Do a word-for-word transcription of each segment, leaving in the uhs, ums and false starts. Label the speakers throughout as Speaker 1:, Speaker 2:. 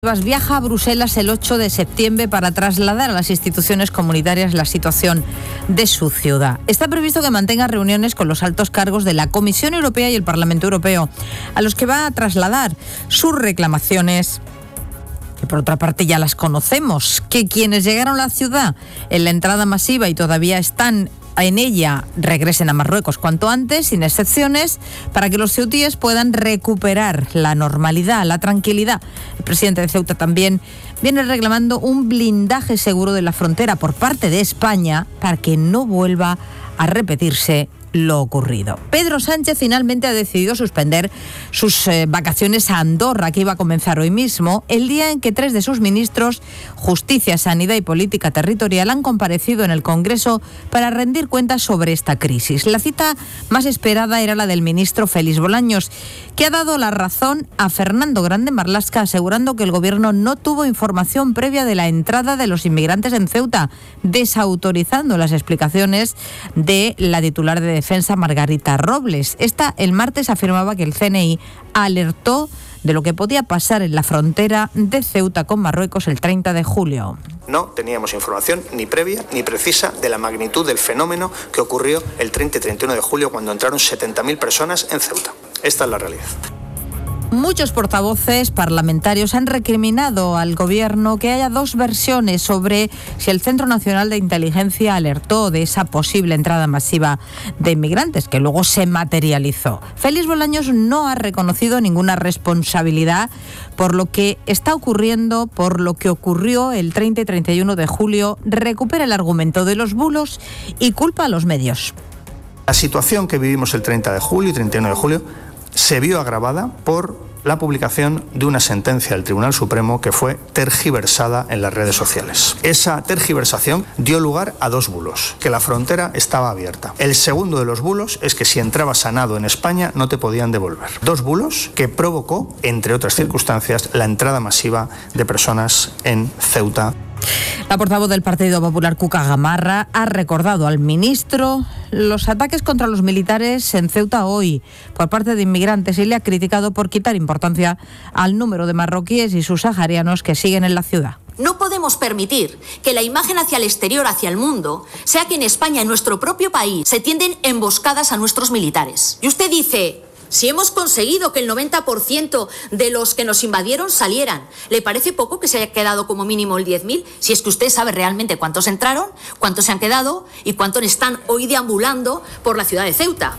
Speaker 1: Viaja a Bruselas el ocho de septiembre para trasladar a las instituciones comunitarias la situación de su ciudad. Está previsto que mantenga reuniones con los altos cargos de la Comisión Europea y el Parlamento Europeo, a los que va a trasladar sus reclamaciones, que por otra parte ya las conocemos, que quienes llegaron a la ciudad en la entrada masiva y todavía están en ella regresen a Marruecos cuanto antes, sin excepciones, para que los ceutíes puedan recuperar la normalidad, la tranquilidad. El presidente de Ceuta también viene reclamando un blindaje seguro de la frontera por parte de España para que no vuelva a repetirse lo ocurrido. Pedro Sánchez finalmente ha decidido suspender sus eh, vacaciones a Andorra, que iba a comenzar hoy mismo, el día en que tres de sus ministros, Justicia, Sanidad y Política Territorial, han comparecido en el Congreso para rendir cuentas sobre esta crisis. La cita más esperada era la del ministro Félix Bolaños, que ha dado la razón a Fernando Grande Marlaska, asegurando que el Gobierno no tuvo información previa de la entrada de los inmigrantes en Ceuta, desautorizando las explicaciones de la titular de Defensa, Margarita Robles. Esta el martes afirmaba que el C N I alertó de lo que podía pasar en la frontera de Ceuta con Marruecos el treinta de julio.
Speaker 2: No teníamos información ni previa ni precisa de la magnitud del fenómeno que ocurrió el treinta y treinta y uno de julio cuando entraron setenta mil personas en Ceuta. Esta es la realidad.
Speaker 1: Muchos portavoces parlamentarios han recriminado al Gobierno que haya dos versiones sobre si el Centro Nacional de Inteligencia alertó de esa posible entrada masiva de inmigrantes, que luego se materializó. Félix Bolaños no ha reconocido ninguna responsabilidad por lo que está ocurriendo, por lo que ocurrió el treinta y treinta y uno de julio, recupera el argumento de los bulos y culpa a los medios.
Speaker 2: La situación que vivimos el treinta de julio y treinta y uno de julio se vio agravada por la publicación de una sentencia del Tribunal Supremo que fue tergiversada en las redes sociales. Esa tergiversación dio lugar a dos bulos, que la frontera estaba abierta. El segundo de los bulos es que si entrabas sanado en España no te podían devolver. Dos bulos que provocó, entre otras circunstancias, la entrada masiva de personas en Ceuta.
Speaker 1: La portavoz del Partido Popular, Cuca Gamarra, ha recordado al ministro los ataques contra los militares en Ceuta hoy por parte de inmigrantes y le ha criticado por quitar importancia al número de marroquíes y subsaharianos que siguen en la ciudad.
Speaker 3: No podemos permitir que la imagen hacia el exterior, hacia el mundo, sea que en España, en nuestro propio país, se tienden emboscadas a nuestros militares. Y usted dice: si hemos conseguido que el noventa por ciento de los que nos invadieron salieran, ¿le parece poco que se haya quedado como mínimo el diez mil? Si es que usted sabe realmente cuántos entraron, cuántos se han quedado y cuántos están hoy deambulando por la ciudad de Ceuta.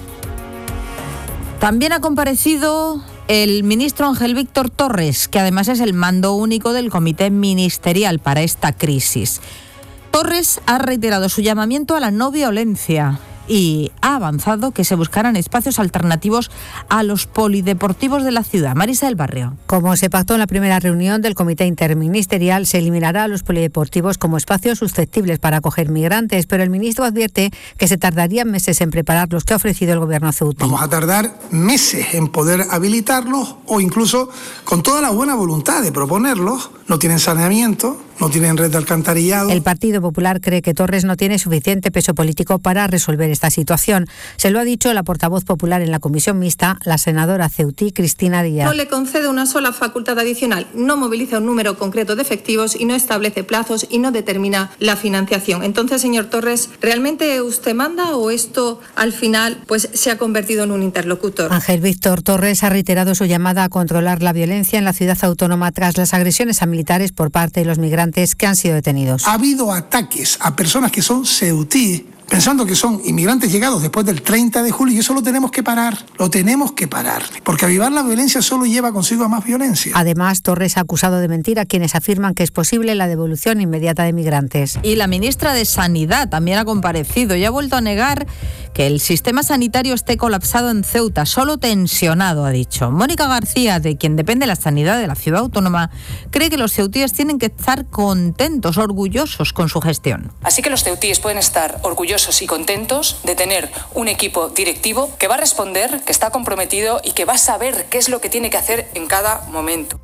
Speaker 1: También ha comparecido el ministro Ángel Víctor Torres, que además es el mando único del comité ministerial para esta crisis. Torres ha reiterado su llamamiento a la no violencia y ha avanzado que se buscaran espacios alternativos a los polideportivos de la ciudad. Marisa del Barrio.
Speaker 4: Como se pactó en la primera reunión del Comité Interministerial, se eliminará a los polideportivos como espacios susceptibles para acoger migrantes, pero el ministro advierte que se tardarían meses en preparar los que ha ofrecido el gobierno ceutí.
Speaker 5: Vamos a tardar meses en poder habilitarlos o incluso con toda la buena voluntad de proponerlos. No tienen saneamiento, no tienen red de alcantarillado.
Speaker 4: El Partido Popular cree que Torres no tiene suficiente peso político para resolver esta situación. Se lo ha dicho la portavoz popular en la comisión mixta, la senadora ceutí Cristina Díaz.
Speaker 6: No le concede una sola facultad adicional, no moviliza un número concreto de efectivos y no establece plazos y no determina la financiación. Entonces, señor Torres, ¿realmente usted manda o esto al final pues se ha convertido en un interlocutor?
Speaker 4: Ángel Víctor Torres ha reiterado su llamada a controlar la violencia en la ciudad autónoma tras las agresiones a militares por parte de los migrantes que han sido detenidos.
Speaker 5: Ha habido ataques a personas que son ceutíes, pensando que son inmigrantes llegados después del treinta de julio, y eso lo tenemos que parar, lo tenemos que parar, porque avivar la violencia solo lleva consigo a más violencia.
Speaker 4: Además, Torres ha acusado de mentir a quienes afirman que es posible la devolución inmediata de migrantes.
Speaker 1: Y la ministra de Sanidad también ha comparecido y ha vuelto a negar que el sistema sanitario esté colapsado en Ceuta, solo tensionado, ha dicho. Mónica García, de quien depende la sanidad de la ciudad autónoma, cree que los ceutíes tienen que estar contentos, orgullosos con su gestión.
Speaker 7: Así que los ceutíes pueden estar orgullosos y contentos de tener un equipo directivo que va a responder, que está comprometido y que va a saber qué es lo que tiene que hacer en cada momento.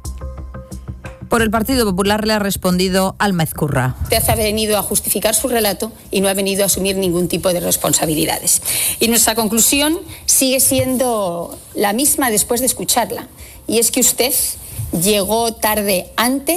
Speaker 1: Por el Partido Popular le ha respondido Alma Ezcurra.
Speaker 8: Usted ha venido a justificar su relato y no ha venido a asumir ningún tipo de responsabilidades. Y nuestra conclusión sigue siendo la misma después de escucharla. Y es que usted llegó tarde antes